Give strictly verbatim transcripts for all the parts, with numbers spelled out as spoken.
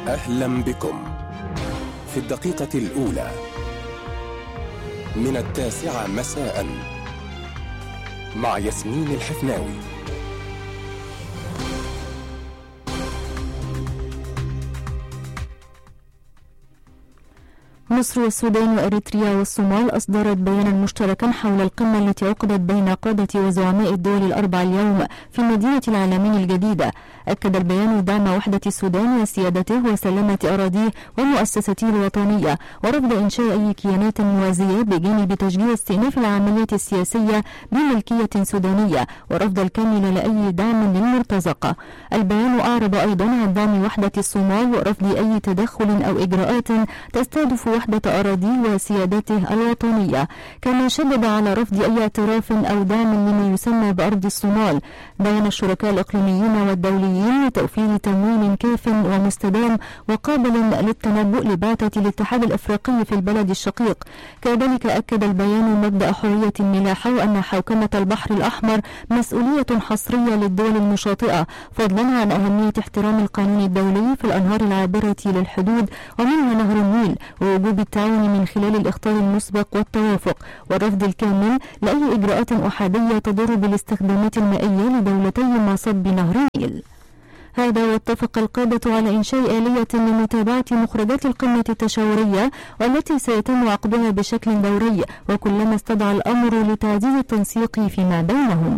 أهلا بكم في الدقيقة الأولى من التاسعة مساء مع ياسمين الحفناوي. مصر والسودان وأريتريا والصومال أصدرت بيانا مشتركا حول القمة التي عقدت بين قادة وزعماء الدول الأربع اليوم في مدينة العالمين الجديدة. أكد البيان دعم وحدة السودان وسيادته وسلامة أراضيه ومؤسساته الوطنية، ورفض إنشاء أي كيانات موازية بجانب تشجيع استئناف العملية السياسية بملكية سودانية، ورفض الكامل لأي دعم للمرتزقة. البيان أعرب أيضا عن دعم وحدة الصومال ورفض أي تدخل أو إجراءات تستهدف وحدة أراضيه وسيادته الوطنية، كما شدد على رفض أي اعتراف أو دعم لما يسمى بأرض الصومال. بيان الشركاء الإقليميين والدوليين لتوفير تموين كاف ومستدام وقابل للتنبؤ لبعثة الاتحاد الأفريقي في البلد الشقيق. كذلك أكد البيان مبدأ حرية الملاحة وأن حوكمة البحر الأحمر مسؤولية حصرية للدول المشاطئة، فضلا عن أهمية احترام القانون الدولي في الأنهار العابرة للحدود ومنها نهر النيل، ووجوب التعاون من خلال الإخطار المسبق والتوافق، والرفض الكامل لأي إجراءات أحادية تضر بالاستخدامات المائية لدولتي مصب نهر النيل. هذا واتفق القادة على إنشاء آلية لمتابعة مخرجات القمة التشاورية والتي سيتم عقدها بشكل دوري، وكلما استدعى الأمر لتعزيز التنسيق فيما بينهم.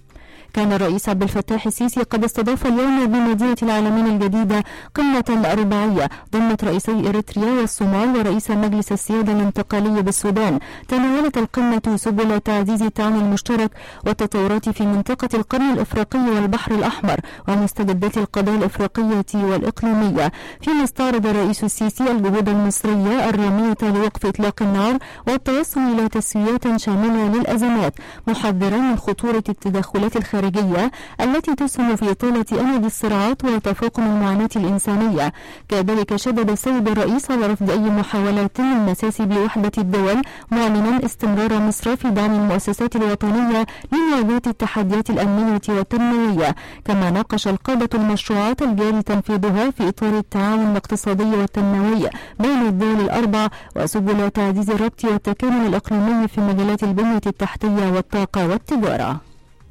كان الرئيس عبد الفتاح السيسي قد استضاف اليوم بمدينة العالمين الجديدة قمة رباعية ضمت رئيسي إريتريا والصومال ورئيس مجلس السيادة الانتقالي بالسودان. تناولت القمة سبل تعزيز التعاون المشترك والتطورات في منطقة القرن الإفريقي والبحر الأحمر ومستجدات القضايا الإفريقية والإقليمية، فيما استعرض الرئيس السيسي الجهود المصرية الرامية لوقف إطلاق النار والتوصل إلى تسويات شاملة للأزمات، محذرا من خطورة التدخلات الخارجية التي تسهم في إطالة أمد الصراعات وتفاقم المعاناة الإنسانية. كذلك شدد السيد الرئيس على رفض أي محاولات للمساس بوحدة الدول، معلنا استمرار مصر في دعم المؤسسات الوطنية لمواجهة التحديات الأمنية والتنموية. كما ناقش القادة المشروعات الجاري تنفيذها في إطار التعاون الاقتصادي والتنموي بين الدول الأربع وسبل تعزيز الربط والتكامل الإقليمي في مجالات البنية التحتية والطاقة والتجارة.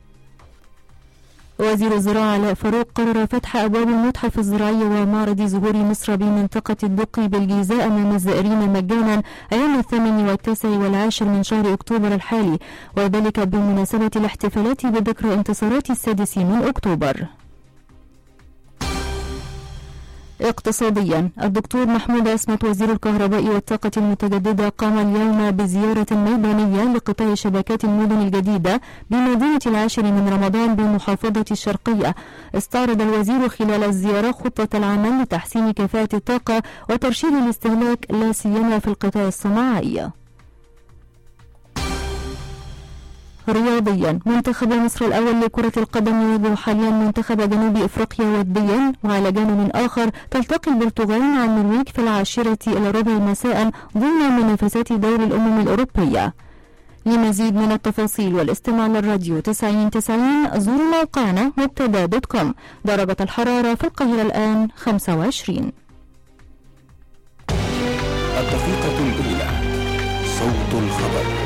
وزير الزراعة علاء فاروق قرر فتح أبواب المتحف الزراعي ومعرض زهور مصر بمنطقة الدقي بالجيزاء أمام الزائرين مجانا أيام الثامن والتاسع والعاشر من شهر أكتوبر الحالي، وذلك بمناسبة الاحتفالات بذكرى انتصارات السادس من أكتوبر. اقتصاديا، الدكتور محمود عصمت وزير الكهرباء والطاقة المتجددة قام اليوم بزيارة ميدانية لقطاع شبكات المدن الجديدة بمدينة العاشر من رمضان بمحافظة الشرقية. استعرض الوزير خلال الزيارة خطة العمل لتحسين كفاءة الطاقة وترشيد الاستهلاك لا سيما في القطاع الصناعي. رياضيا، منتخب مصر الأول لكرة القدم يواجه حاليا منتخب جنوب إفريقيا وديا، وعلى جانب آخر تلتقي البرتغال مع النرويج في العاشرة إلى ربع مساء ضمن منافسات دوري الأمم الأوروبية. لمزيد من التفاصيل والاستماع للراديو تسعين تسعين زوروا موقعنا مبتدا دوت كوم. درجة الحرارة في القاهرة الآن خمسة وعشرين. الدقيقة الأولى، صوت الخبر.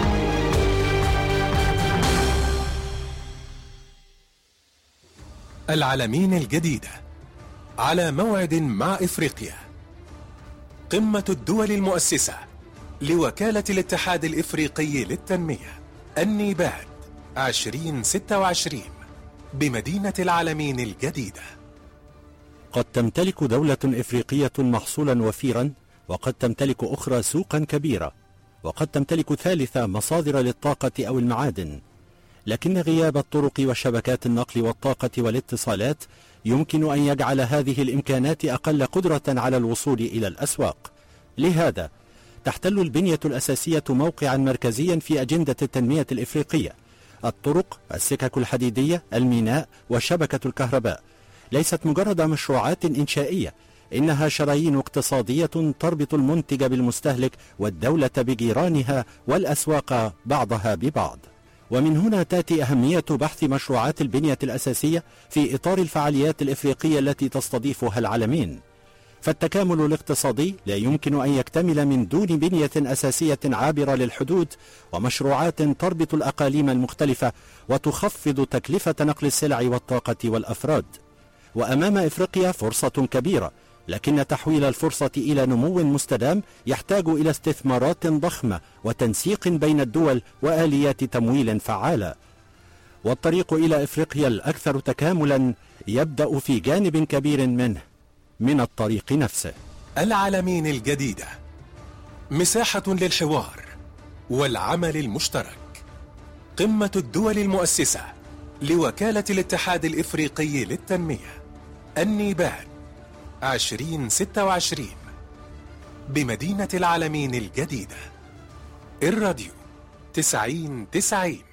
العالمين الجديدة على موعد مع إفريقيا. قمة الدول المؤسسة لوكالة الاتحاد الإفريقي للتنمية النيباد عشرين ستة وعشرين بمدينة العالمين الجديدة. قد تمتلك دولة إفريقية محصولا وفيرا، وقد تمتلك أخرى سوقا كبيرة، وقد تمتلك ثالثة مصادر للطاقة أو المعادن، لكن غياب الطرق وشبكات النقل والطاقة والاتصالات يمكن أن يجعل هذه الإمكانات أقل قدرة على الوصول إلى الأسواق. لهذا تحتل البنية الأساسية موقعا مركزيا في أجندة التنمية الإفريقية. الطرق، السكك الحديدية، الميناء وشبكة الكهرباء ليست مجرد مشروعات إنشائية، إنها شرايين اقتصادية تربط المنتج بالمستهلك والدولة بجيرانها والأسواق بعضها ببعض. ومن هنا تأتي أهمية بحث مشروعات البنية الأساسية في إطار الفعاليات الإفريقية التي تستضيفها العالمين. فالتكامل الاقتصادي لا يمكن أن يكتمل من دون بنية أساسية عابرة للحدود ومشروعات تربط الأقاليم المختلفة وتخفض تكلفة نقل السلع والطاقة والأفراد. وأمام إفريقيا فرصة كبيرة، لكن تحويل الفرصة إلى نمو مستدام يحتاج إلى استثمارات ضخمة وتنسيق بين الدول وآليات تمويل فعالة. والطريق إلى إفريقيا الأكثر تكاملا يبدأ في جانب كبير منه من الطريق نفسه. العالمين الجديدة، مساحة للحوار والعمل المشترك. قمة الدول المؤسسة لوكالة الاتحاد الإفريقي للتنمية، النيبال عشرين ستة وعشرين، بمدينة العالمين الجديدة. الراديو تسعين تسعين.